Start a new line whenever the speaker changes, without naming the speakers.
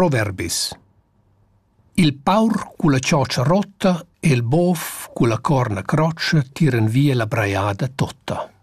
Proverbis. Il paur culla ciocia rotta e il bof culla corna crotscha tiran via la braiada totta.